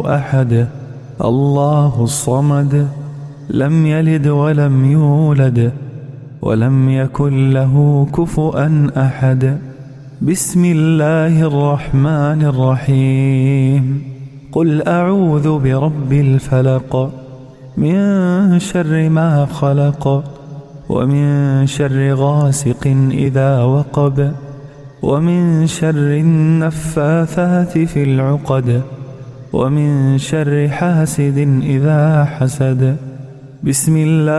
أحد الله الصمد لم يلد ولم يولد ولم يكن له كفؤا أحد. بسم الله الرحمن الرحيم. قل أعوذ برب الفلق من شر ما خلق ومن شر غاسق إذا وقب ومن شر النفاثات في العقد ومن شر حاسد إذا حسد. بسم الله